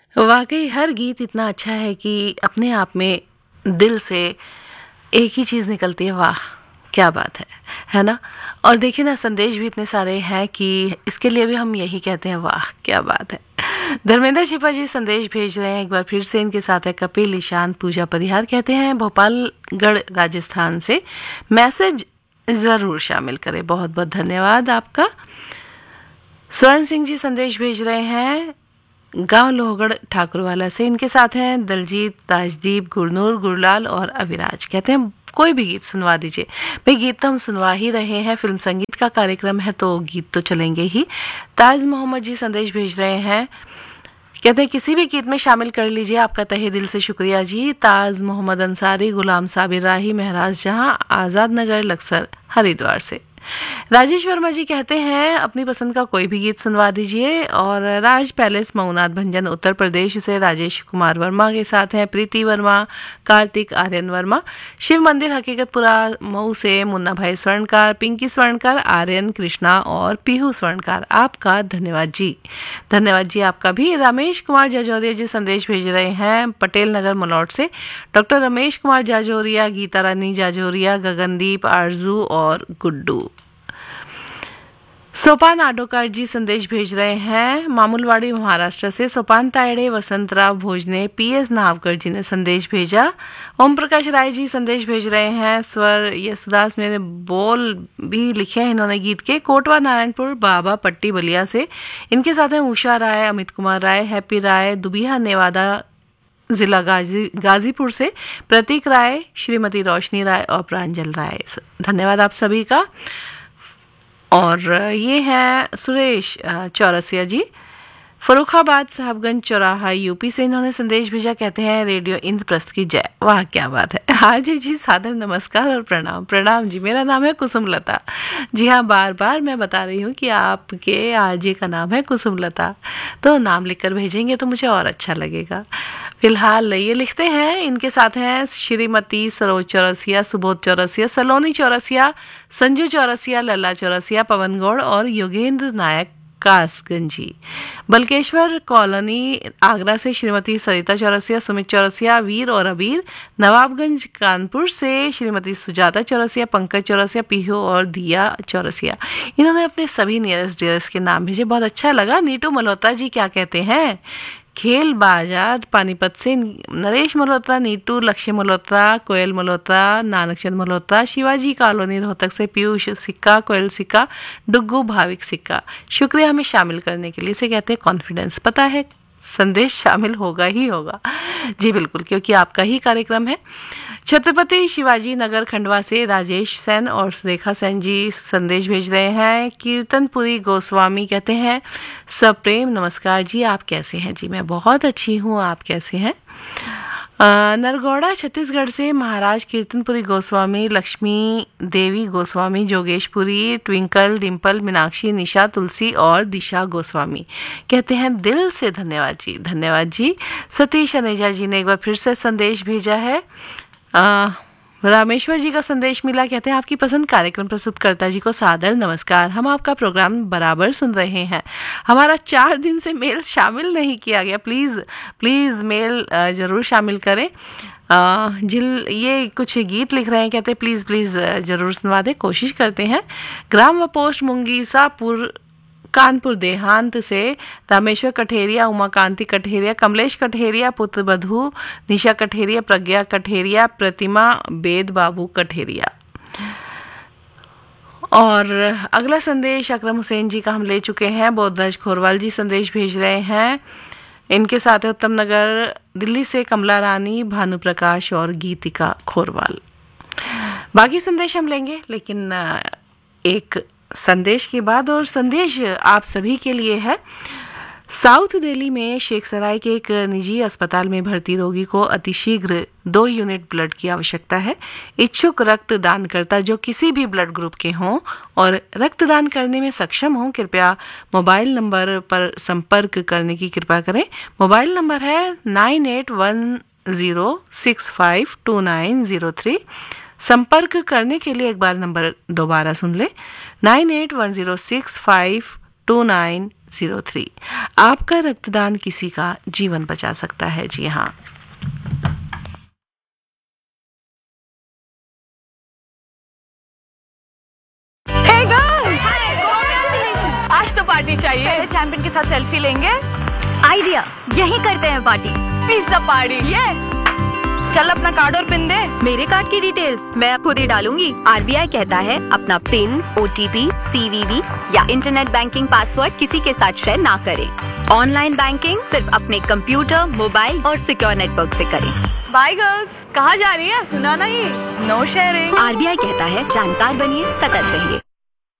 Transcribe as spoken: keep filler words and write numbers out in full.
वाकई हर गीत इतना अच्छा है कि अपने आप में दिल से एक ही चीज़ निकलती है, वाह क्या बात है है ना। और देखिए ना, संदेश भी इतने सारे हैं कि इसके लिए भी हम यही कहते हैं, वाह क्या बात है। धर्मेंद्र छिपा जी संदेश भेज रहे हैं एक बार फिर से, इनके साथ है कपिल, ईशान, पूजा परिहार, कहते हैं भोपालगढ़ राजस्थान से मैसेज ज़रूर शामिल करें। बहुत बहुत धन्यवाद आपका। स्वर्ण सिंह जी संदेश भेज रहे हैं गांव लोहगढ़ ठाकुरवाला से, इनके साथ हैं दलजीत, ताजदीप, गुरनूर, गुरलाल और अविराज, कहते हैं कोई भी गीत सुनवा दीजिए। भाई गीत तो हम सुनवा ही रहे हैं, फिल्म संगीत का कार्यक्रम है तो गीत तो चलेंगे ही। ताज मोहम्मद जी संदेश भेज रहे हैं, कहते हैं किसी भी गीत में शामिल कर लीजिए, आपका तहे दिल से शुक्रिया जी। ताज मोहम्मद अंसारी, गुलाम साबिर राही, महराज जहां, आज़ाद नगर, लक्सर, हरिद्वार से। राजेश वर्मा जी कहते हैं अपनी पसंद का कोई भी गीत सुनवा दीजिए। और राज पैलेस मऊनाथ भंजन उत्तर प्रदेश से राजेश कुमार वर्मा के साथ हैं प्रीति वर्मा, कार्तिक आर्यन वर्मा। शिव मंदिर हकीकतपुरा मऊ से मुन्ना भाई स्वर्णकार, पिंकी स्वर्णकार, आर्यन, कृष्णा और पीहू स्वर्णकार, आपका धन्यवाद जी। धन्यवाद जी आपका भी। रमेश कुमार जाजौरिया जी संदेश भेज रहे हैं पटेल नगर मलौट से, डॉक्टर रमेश कुमार जाजौरिया, गीता रानी जाजौरिया, गगनदीप, आरजू और गुड्डू। सोपान आडोकर जी संदेश भेज रहे हैं मामूलवाड़ी महाराष्ट्र से, सोपान तायड़े, वसंतराव भोजने, पीएस नावकर जी ने संदेश भेजा। ओम प्रकाश राय जी संदेश भेज रहे हैं स्वर यशुदास, मेरे बोल भी लिखे हैं इन्होंने गीत के, कोटवा नारायणपुर बाबा पट्टी बलिया से, इनके साथ हैं उषा राय, अमित कुमार राय, हैप्पी राय, दुबिया नेवादा जिला गाजी गाजीपुर से, प्रतीक राय, श्रीमती रोशनी राय और प्रांजल राय। धन्यवाद आप सभी का। और ये है सुरेश चौरसिया जी, फरुखाबाद साहबगंज चौराहा यूपी से, इन्होंने संदेश भेजा, कहते हैं रेडियो इंद्रप्रस्थ की जय। वाह क्या बात है। आरजे जी सादर नमस्कार और प्रणाम। प्रणाम जी, मेरा नाम है कुसुमलता। जी हाँ, बार बार मैं बता रही हूँ कि आपके आरजे का नाम है कुसुमलता, तो नाम लिखकर भेजेंगे तो मुझे और अच्छा लगेगा। फिलहाल ये लिखते हैं, इनके साथ हैं श्रीमती सरोज चौरसिया, सुबोध चौरसिया, सलोनी चौरसिया, संजू चौरसिया, लल्ला चौरसिया, पवन गौड़ और योगेंद्र नायक कासगंजी। बलकेश्वर कॉलोनी आगरा से श्रीमती सरिता चौरसिया, सुमित चौरसिया, वीर और अबीर। नवाबगंज कानपुर से श्रीमती सुजाता चौरसिया, पंकज चौरसिया, पीहू और दिया चौरसिया। इन्होंने अपने सभी नियरेस्ट डियरेस्ट के नाम भेजे, बहुत अच्छा लगा। नीटू मल्होत्रा जी क्या कहते हैं, खेल बाजार पानीपत से नरेश मल्होत्रा, नीटू, लक्ष्य मल्होत्रा, कोयल मल्होत्रा, नानकचंद मल्होत्रा, शिवाजी कॉलोनी रोहतक से पीयूष सिक्का, कोयल सिक्का, डुग्गू भाविक सिक्का, शुक्रिया हमें शामिल करने के लिए। इसे कहते हैं कॉन्फिडेंस, पता है संदेश शामिल होगा ही होगा जी, बिल्कुल, क्योंकि आपका ही कार्यक्रम है। छत्रपति शिवाजी नगर खंडवा से राजेश सेन और सुरेखा सेन जी संदेश भेज रहे हैं। कीर्तनपुरी गोस्वामी कहते हैं सप्रेम नमस्कार जी, आप कैसे हैं जी। मैं बहुत अच्छी हूँ, आप कैसे हैं। नरगौड़ा छत्तीसगढ़ से महाराज कीर्तनपुरी गोस्वामी, लक्ष्मी देवी गोस्वामी, जोगेशपुरी, ट्विंकल, डिम्पल, मीनाक्षी, निशा, तुलसी और दिशा गोस्वामी, कहते हैं दिल से धन्यवाद जी। धन्यवाद जी। सतीश अनेजा जी ने एक बार फिर से संदेश भेजा है। आ, रामेश्वर जी का संदेश मिला, कहते हैं आपकी पसंद कार्यक्रम प्रस्तुतकर्ता जी को सादर नमस्कार, हम आपका प्रोग्राम बराबर सुन रहे हैं, हमारा चार दिन से मेल शामिल नहीं किया गया, प्लीज़ प्लीज़ मेल ज़रूर शामिल करें। जिल ये कुछ गीत लिख रहे हैं, कहते हैं प्लीज़ प्लीज़ ज़रूर सुनवा दें, कोशिश करते हैं। ग्राम व पोस्ट मुंगीसापुर कानपुर देहांत से रामेश्वर कठेरिया, उमाकांति कठेरिया, कमलेश कठेरिया, पुत्र बधू, निशा कठेरिया, प्रज्ञा कठेरिया, प्रतिमा बेद बाबू कठेरिया। और अगला संदेश अकरम हुसैन जी का हम ले चुके हैं। बोधराज खोरवाल जी संदेश भेज रहे हैं, इनके साथ है उत्तम नगर दिल्ली से कमला रानी, भानु प्रकाश और गीतिका खोरवाल। बाकी संदेश हम लेंगे, लेकिन एक संदेश के बाद, और संदेश आप सभी के लिए है। साउथ दिल्ली में शेख सराय के एक निजी अस्पताल में भर्ती रोगी को अतिशीघ्र दो यूनिट ब्लड की आवश्यकता है। इच्छुक रक्तदानकर्ता जो किसी भी ब्लड ग्रुप के हों और रक्तदान करने में सक्षम हों, कृपया मोबाइल नंबर पर संपर्क करने की कृपा करें। मोबाइल नंबर है nine eight one zero six five to nine zero three. संपर्क करने के लिए एक बार नंबर दोबारा सुन ले, nine eight one zero six five to nine zero three. आपका रक्तदान किसी का जीवन बचा सकता है। जी हाँ। Hey girls! आज तो पार्टी चाहिए। चैंपियन के साथ सेल्फी लेंगे। आइडिया, यही करते हैं पार्टी। Pizza party. ये चल अपना कार्ड और पिन दे। मेरे कार्ड की डिटेल्स मैं खुद ही डालूंगी। आरबीआई कहता है अपना पिन, ओटीपी, सीवीवी या इंटरनेट बैंकिंग पासवर्ड किसी के साथ शेयर ना करें। ऑनलाइन बैंकिंग सिर्फ अपने कंप्यूटर, मोबाइल और सिक्योर नेटवर्क से करें। Bye girls. कहाँ जा रही है? सुना नहीं। No sharing. आरबीआई कहता है जानकार बनिए, सतर्क रहिए।